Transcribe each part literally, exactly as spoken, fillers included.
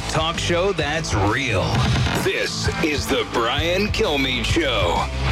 talk show that's real. This is the Brian Kilmeade Show.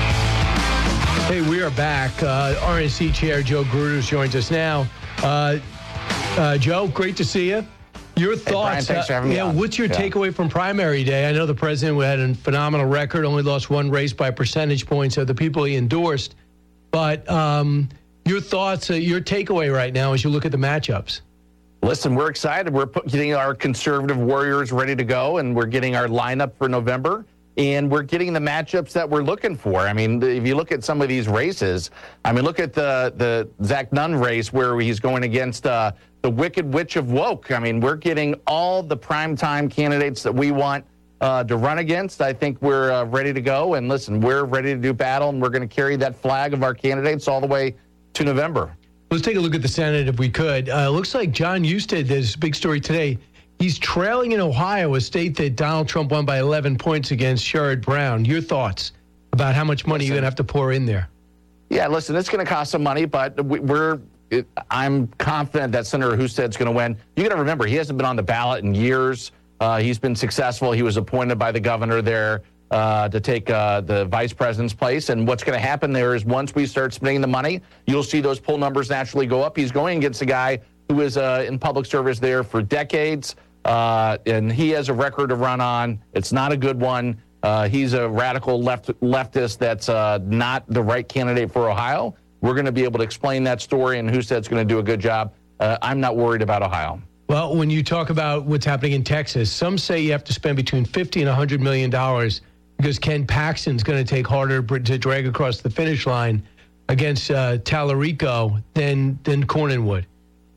Hey, we are back. Uh, R N C Chair Joe Gruters joins us now. Uh, uh, Joe, great to see you. Your thoughts? Hey, Brian, thanks for having me uh, yeah, on. what's your yeah. takeaway from primary day? I know the president had a phenomenal record, only lost one race by percentage points of the people he endorsed. But um, your thoughts, uh, your takeaway right now as you look at the matchups? Listen, we're excited. We're put, getting our conservative warriors ready to go, and we're getting our lineup for November, and we're getting the matchups that we're looking for. I mean, if you look at some of these races, I mean, look at the, the Zach Nunn race where he's going against uh, the Wicked Witch of Woke. I mean, we're getting all the primetime candidates that we want uh, to run against. I think we're uh, ready to go. And listen, we're ready to do battle, and we're going to carry that flag of our candidates all the way to November. Let's take a look at the Senate if we could. Uh, looks like John Husted, there's a big story today. He's trailing in Ohio, a state that Donald Trump won by eleven points against Sherrod Brown. Your thoughts about how much money listen, you're going to have to pour in there? Yeah, listen, it's going to cost some money, but we're it, I'm confident that Senator Husted's going to win. You got to remember, he hasn't been on the ballot in years. Uh, he's been successful. He was appointed by the governor there uh, to take uh, the vice president's place. And what's going to happen there is once we start spending the money, you'll see those poll numbers naturally go up. He's going against a guy who was uh, in public service there for decades, uh, and he has a record to run on. It's not a good one. Uh, he's a radical left leftist that's uh, not the right candidate for Ohio. We're going to be able to explain that story, and Husted's going to do a good job. Uh, I'm not worried about Ohio. Well, when you talk about what's happening in Texas, some say you have to spend between fifty and one hundred million dollars because Ken Paxton's going to take harder to drag across the finish line against uh, Tallarico than, than Cornyn would.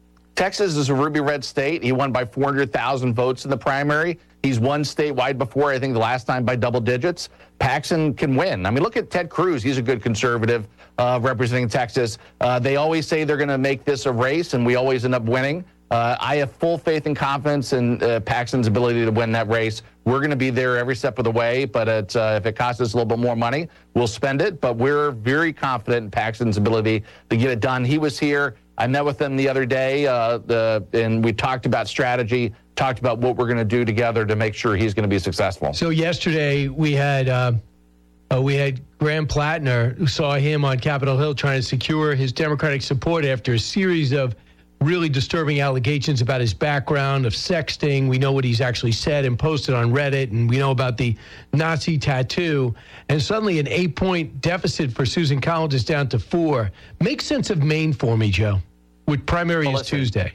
Texas is a ruby red state. He won by four hundred thousand votes in the primary. He's won statewide before, I think the last time by double digits. Paxton can win. I mean, look at Ted Cruz. He's a good conservative uh, representing Texas. Uh, they always say they're going to make this a race, and we always end up winning. Uh, I have full faith and confidence in uh, Paxton's ability to win that race. We're going to be there every step of the way, but it's, uh, if it costs us a little bit more money, we'll spend it. But we're very confident in Paxton's ability to get it done. He was here. I met with him the other day, uh, the, and we talked about strategy, talked about what we're going to do together to make sure he's going to be successful. So yesterday we had uh, uh, we had Graham Plattner, who saw him on Capitol Hill trying to secure his Democratic support after a series of really disturbing allegations about his background of sexting. We know what he's actually said and posted on Reddit, and we know about the Nazi tattoo. And suddenly an eight-point deficit for Susan Collins is down to four. Make sense of Maine for me, Joe, with primary well, is listen, Tuesday.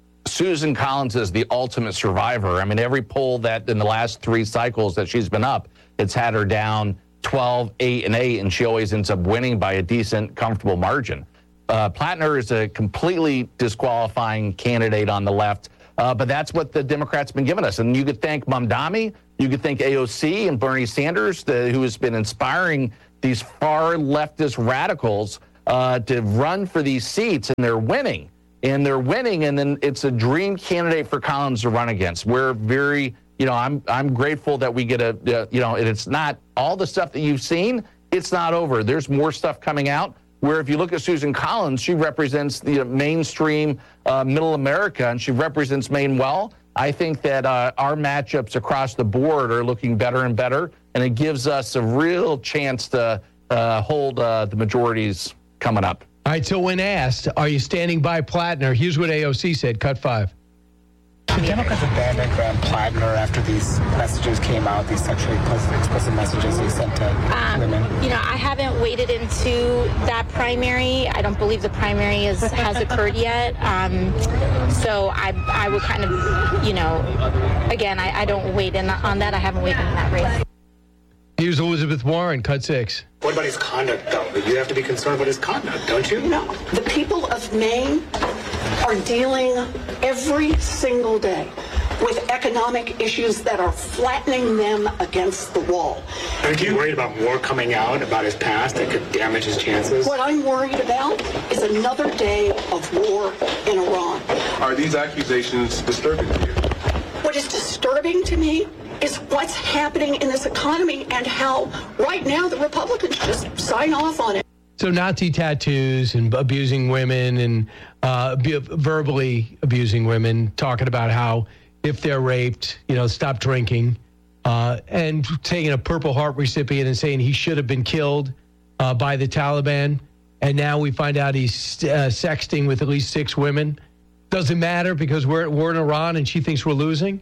Susan Collins is the ultimate survivor. I mean, every poll that in the last three cycles that she's been up, it's had her down twelve, eight, and eight, and she always ends up winning by a decent, comfortable margin. Uh, Plattner is a completely disqualifying candidate on the left, uh, but that's what the Democrats have been giving us. And you could thank Mamdani, you could thank A O C and Bernie Sanders, the, who has been inspiring these far leftist radicals uh, to run for these seats, and they're winning. And they're winning, and then it's a dream candidate for Collins to run against. We're very, you know, I'm I'm grateful that we get a, uh, you know, and it's not all the stuff that you've seen, it's not over. There's more stuff coming out. Where if you look at Susan Collins, she represents the uh, mainstream uh, middle America, and she represents Maine well. I think that uh, our matchups across the board are looking better and better, and it gives us a real chance to uh, hold uh, the majorities coming up. All right, so when asked, are you standing by Plattner, here's what A O C said, cut five. The Democrats abandoned Graham Plattner after these messages came out, these sexually explicit messages he sent to um, women? You know, I haven't waded into that primary. I don't believe the primary is, has occurred yet. Um, so I I would kind of, you know, again, I, I don't wade in on that. I haven't waded in that race. Here's Elizabeth Warren, cut six. What about his conduct, though? You have to be concerned about his conduct, don't you? No. The people of Maine are dealing every single day with economic issues that are flattening them against the wall. Aren't you worried about more coming out about his past that could damage his chances? What I'm worried about is another day of war in Iran. Are these accusations disturbing to you? What is disturbing to me is what's happening in this economy and how right now the Republicans just sign off on it. So Nazi tattoos and abusing women and uh, verbally abusing women, talking about how if they're raped, you know, stop drinking, uh, and taking a Purple Heart recipient and saying he should have been killed uh, by the Taliban. And now we find out he's uh, sexting with at least six women. Doesn't matter because we're at war in Iran and she thinks we're losing.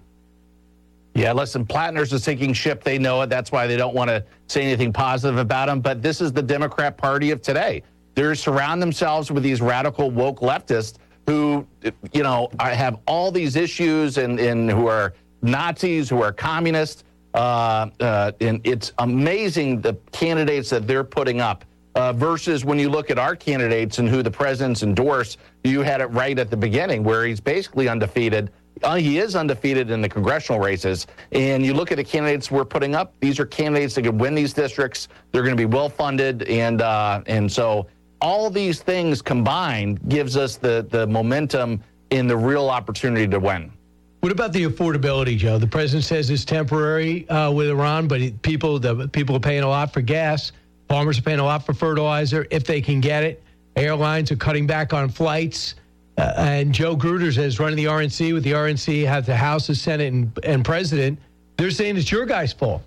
Yeah, listen, Plattner's a sinking ship. They know it. That's why they don't want to say anything positive about him. But this is the Democrat Party of today. They surround themselves with these radical woke leftists who, you know, have all these issues and, and who are Nazis, who are communists. Uh, uh, and it's amazing the candidates that they're putting up uh, versus when you look at our candidates and who the presidents endorse. You had it right at the beginning where he's basically undefeated. Uh, he is undefeated in the congressional races. And you look at the candidates we're putting up, these are candidates that could win these districts. They're going to be well-funded. And uh, and so all these things combined gives us the, the momentum in the real opportunity to win. What about the affordability, Joe? The president says it's temporary uh, with Iran, but it, people, the people are paying a lot for gas. Farmers are paying a lot for fertilizer if they can get it. Airlines are cutting back on flights. Uh, and Joe Gruters is running the R N C. With the R N C, have the House, the Senate, and, and President. They're saying it's your guys' fault.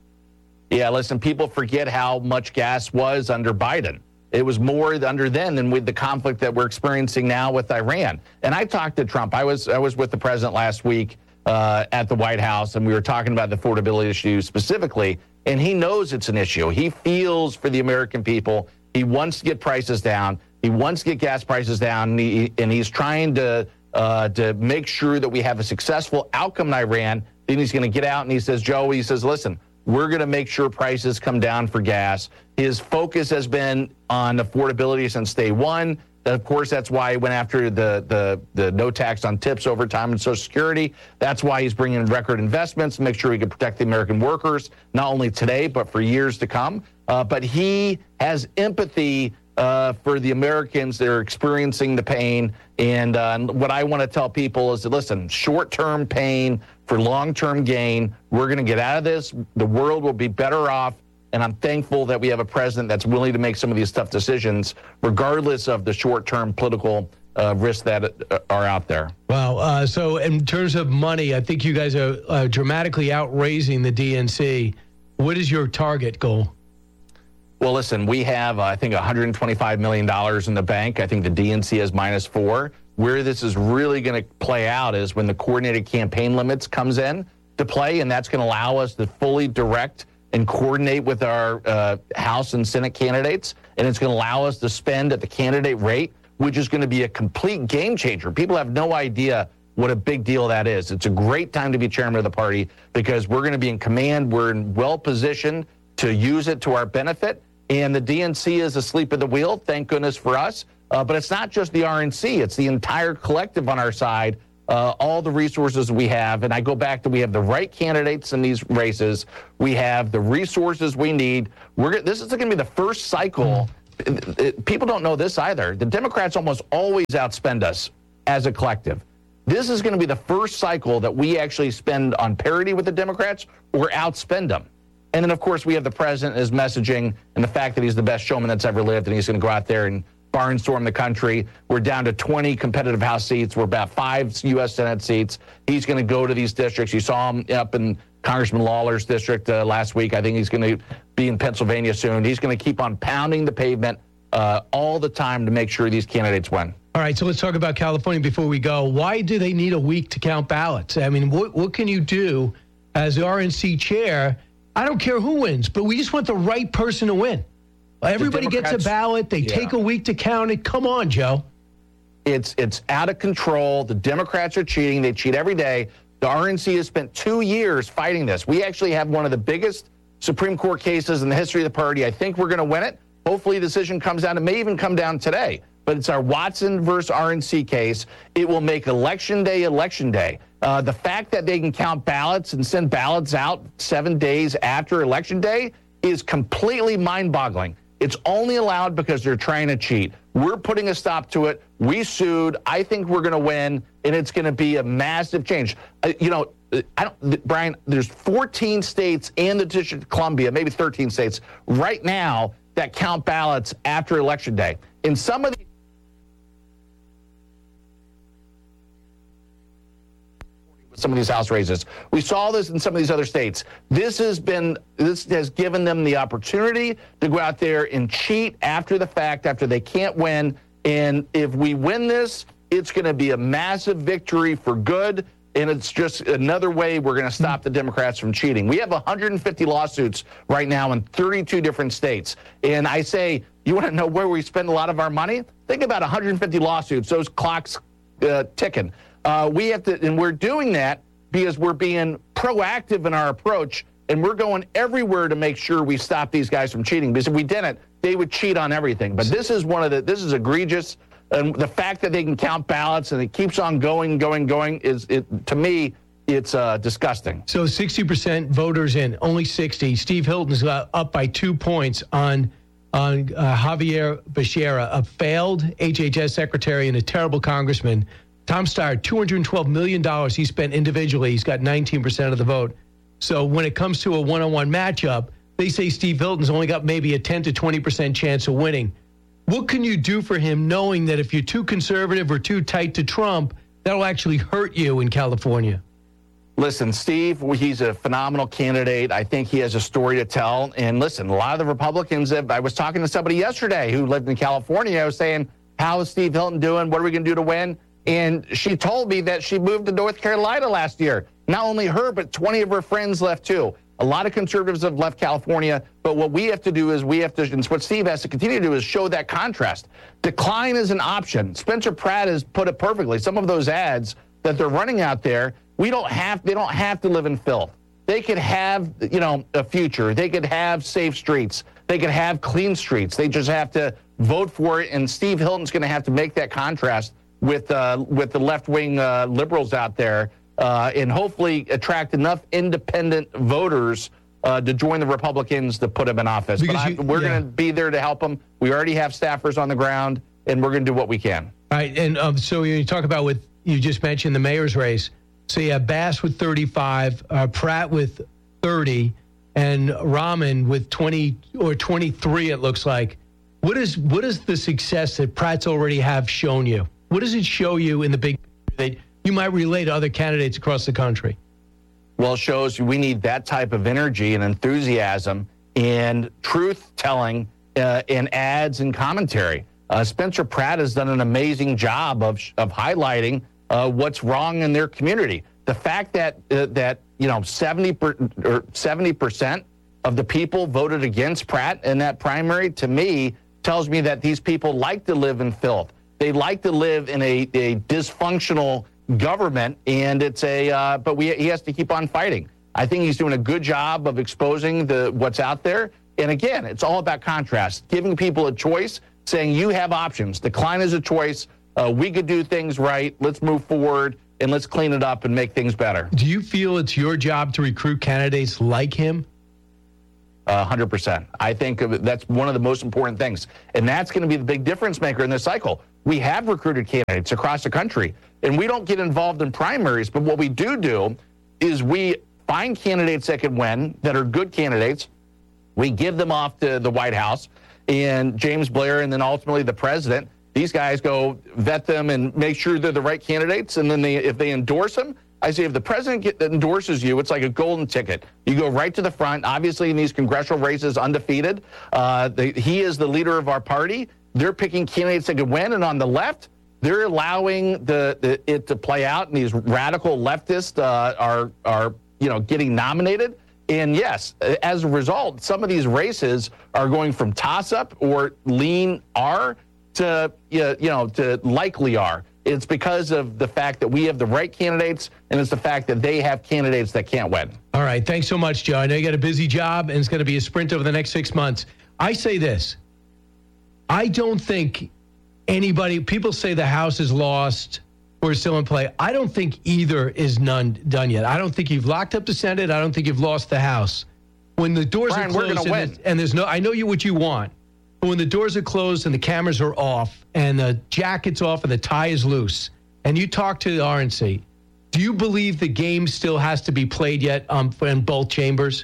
Yeah, listen, people forget how much gas was under Biden. It was more under then than with the conflict that we're experiencing now with Iran. And I talked to Trump. I was I was with the president last week uh, at the White House, and we were talking about the affordability issue specifically. And he knows it's an issue. He feels for the American people. He wants to get prices down. He wants to get gas prices down, and, he, and he's trying to uh, to make sure that we have a successful outcome in Iran. Then he's going to get out and he says, Joe, he says, listen, we're going to make sure prices come down for gas. His focus has been on affordability since day one. Of course, that's why he went after the the the no tax on tips, overtime, and Social Security. That's why he's bringing in record investments to make sure he can protect the American workers, not only today, but for years to come. Uh, but he has empathy uh, for the Americans that are experiencing the pain. And uh, what I want to tell people is that, listen, short-term pain for long-term gain. We're going to get out of this. The world will be better off. And I'm thankful that we have a president that's willing to make some of these tough decisions, regardless of the short-term political uh, risks that are out there. Wow. Uh, so in terms of money, I think you guys are uh, dramatically outraising the D N C. What is your target goal? Well, listen, we have, uh, I think, one hundred twenty-five million dollars in the bank. I think the D N C has minus four. Where this is really going to play out is when the coordinated campaign limits comes in to play, and that's going to allow us to fully direct and coordinate with our uh, House and Senate candidates, and it's going to allow us to spend at the candidate rate, which is going to be a complete game changer. People have no idea what a big deal that is. It's a great time to be chairman of the party because we're going to be in command. We're in well positioned to use it to our benefit, and the D N C is asleep at the wheel, thank goodness for us. Uh, but it's not just the R N C. It's the entire collective on our side. Uh, all the resources we have, and I go back to we have the right candidates in these races. We have the resources we need. We're this is going to be the first cycle. It, it, people don't know this either. The Democrats almost always outspend us as a collective. This is going to be the first cycle that we actually spend on parity with the Democrats or outspend them. And then, of course, we have the president, his messaging, and the fact that he's the best showman that's ever lived, and he's going to go out there and barnstorm the country. We're down to twenty competitive House seats. We're about five U S Senate seats. He's going to go to these districts. You saw him up in Congressman Lawler's district uh, last week. I think he's going to be in Pennsylvania soon. He's going to keep on pounding the pavement uh, all the time to make sure these candidates win. All right, so let's talk about California before we go. Why do they need a week to count ballots? I mean, what, what can you do as the R N C chair? I don't care who wins, but we just want the right person to win. Everybody gets a ballot. They yeah. take a week to count it. Come on, Joe. It's it's out of control. The Democrats are cheating. They cheat every day. The R N C has spent two years fighting this. We actually have one of the biggest Supreme Court cases in the history of the party. I think we're going to win it. Hopefully, a decision comes down. It may even come down today. But it's our Watson versus R N C case. It will make Election Day Election Day. Uh, the fact that they can count ballots and send ballots out seven days after Election Day is completely mind-boggling. It's only allowed because they're trying to cheat. We're putting a stop to it. We sued. I think we're going to win, and it's going to be a massive change. Uh, you know, I don't, Brian, there's fourteen states and the District of Columbia, maybe thirteen states right now that count ballots after Election Day. In some of the some of these House races. We saw this in some of these other states. This has been, this has given them the opportunity to go out there and cheat after the fact, after they can't win. And if we win this, it's going to be a massive victory for good. And it's just another way we're going to stop the Democrats from cheating. We have one hundred fifty lawsuits right now in thirty-two different states. And I say, you want to know where we spend a lot of our money? Think about one hundred fifty lawsuits, those clocks uh, ticking. Uh, we have to, and we're doing that because we're being proactive in our approach, and we're going everywhere to make sure we stop these guys from cheating. Because if we didn't, they would cheat on everything. But this is one of the, this is egregious. And the fact that they can count ballots and it keeps on going, going, going is, it, to me, it's uh, disgusting. So sixty percent voters in, only sixty. Steve Hilton's uh, up by two points on on uh, Javier Becerra, a failed H H S secretary and a terrible congressman. Tom Steyer, two hundred twelve million dollars he spent individually. He's got nineteen percent of the vote. So when it comes to a one-on-one matchup, they say Steve Hilton's only got maybe a ten to twenty percent chance of winning. What can you do for him knowing that if you're too conservative or too tight to Trump, that'll actually hurt you in California? Listen, Steve, he's a phenomenal candidate. I think he has a story to tell. And listen, a lot of the Republicans, have, I was talking to somebody yesterday who lived in California. I was saying, how is Steve Hilton doing? What are we going to do to win? And she told me that she moved to North Carolina last year. Not only her, but twenty of her friends left too. A lot of conservatives have left California, but what we have to do is we have to, and what Steve has to continue to do is show that contrast. Decline is an option. Spencer Pratt has put it perfectly. Some of those ads that they're running out there, we don't have, they don't have to live in filth. They could have, you know, a future. They could have safe streets. They could have clean streets. They just have to vote for it, and Steve Hilton's going to have to make that contrast with uh, with the left-wing uh, liberals out there. Uh, and hopefully attract enough independent voters uh, to join the Republicans to put him in office. Because but I, you, we're yeah. going to be there to help him. We already have staffers on the ground, and we're going to do what we can. All right, and um, so you talk about with, you just mentioned the mayor's race. So you have Bass with thirty-five, uh, Pratt with thirty, and Rahman with twenty or twenty-three, it looks like. What is what is the success that Pratt's already have shown you? What does it show you in the big that you might relay to other candidates across the country? Well, it shows we need that type of energy and enthusiasm and truth-telling uh, in ads and commentary. Uh, Spencer Pratt has done an amazing job of of highlighting uh, what's wrong in their community. The fact that uh, that you know seventy per, or seventy percent of the people voted against Pratt in that primary, to me, tells me that these people like to live in filth. They like to live in a, a dysfunctional government, and it's a uh, but we he has to keep on fighting. I think he's doing a good job of exposing the what's out there. And again, it's all about contrast, giving people a choice, saying you have options. Decline is a choice. Uh, we could do things right. Let's move forward and let's clean it up and make things better. Do you feel it's your job to recruit candidates like him? Uh, one hundred percent. I think that's one of the most important things. And that's going to be the big difference maker in this cycle. We have recruited candidates across the country, and we don't get involved in primaries. But what we do do is we find candidates that can win, that are good candidates. We give them off to the White House and James Blair, and then ultimately the president. These guys go vet them and make sure they're the right candidates. And then they, if they endorse them, I say if the president get, endorses you, it's like a golden ticket. You go right to the front. Obviously, in these congressional races, undefeated. Uh, the, he is the leader of our party. They're picking candidates that can win. And on the left, they're allowing the, the it to play out. And these radical leftists uh, are, are you know, getting nominated. And yes, as a result, some of these races are going from toss-up or lean R to, you know, to likely R. It's because of the fact that we have the right candidates, and it's the fact that they have candidates that can't win. All right. Thanks so much, Joe. I know you got a busy job, and it's going to be a sprint over the next six months. I say this. I don't think anybody, people say the House is lost or is still in play. I don't think either is none done yet. I don't think you've locked up the Senate. I don't think you've lost the House. When the doors Brian, are closed we're gonna and, win. and there's no, I know you what you want. But when the doors are closed and the cameras are off and the jacket's off and the tie is loose and you talk to the R N C, do you believe the game still has to be played yet um, in both chambers?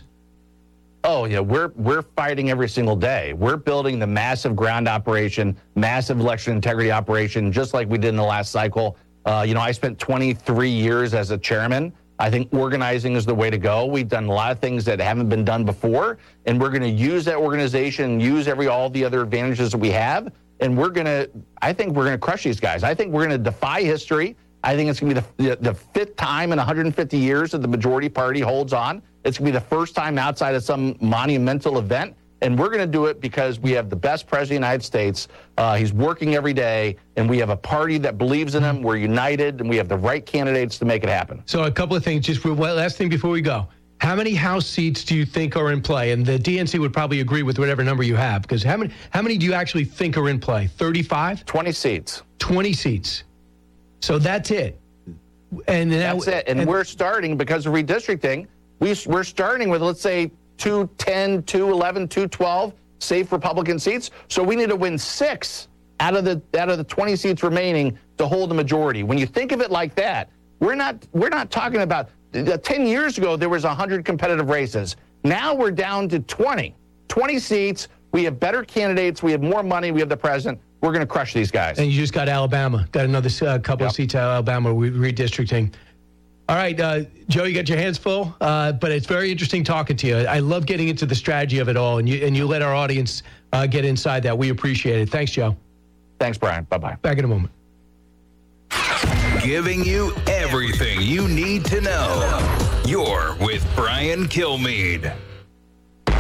Oh, yeah, we're we're fighting every single day. We're building the massive ground operation, massive election integrity operation, just like we did in the last cycle. Uh, you know, I spent twenty-three years as a chairman I think organizing is the way to go. We've done a lot of things that haven't been done before, and we're going to use that organization, use every all the other advantages that we have, and we're going to, I think we're going to crush these guys. I think we're going to defy history. I think it's going to be the, the, the fifth time in one hundred fifty years that the majority party holds on. It's going to be the first time outside of some monumental event. And we're going to do it because we have the best president of the United States. Uh, he's working every day, and we have a party that believes in him. We're united, and we have the right candidates to make it happen. So a couple of things, just one last thing before we go. How many House seats do you think are in play? And the D N C would probably agree with whatever number you have, because how many how many do you actually think are in play? thirty-five? twenty seats. twenty seats. So that's it. And that's that, it. And, and we're starting, because of redistricting, we, we're starting with, let's say, two ten, two eleven, two twelve safe Republican seats. So we need to win six out of the out of the twenty seats remaining to hold the majority. When you think of it like that, we're not we're not talking about uh, ten years ago there was one hundred competitive races. Now we're down to twenty. twenty seats. We have better candidates. We have more money. We have the president. We're going to crush these guys. And you just got Alabama. Got another uh, couple yep. of seats out of Alabama redistricting. All right, uh, Joe, you got your hands full, uh, but it's very interesting talking to you. I love getting into the strategy of it all, and you and you let our audience uh, get inside that. We appreciate it. Thanks, Joe. Thanks, Brian. Bye-bye. Back in a moment. Giving you everything you need to know. You're with Brian Kilmeade.